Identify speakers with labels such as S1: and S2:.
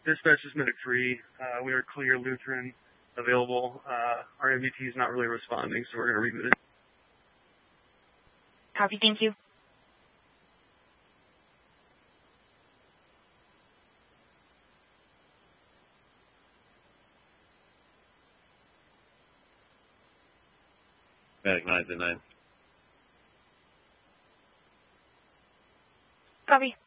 S1: Dispatch is medic 3. We are clear, Lutheran available. Our MVT is not really responding, so we're going to reboot it.
S2: Copy, thank you.
S3: Medic 9 to 9.
S2: Copy.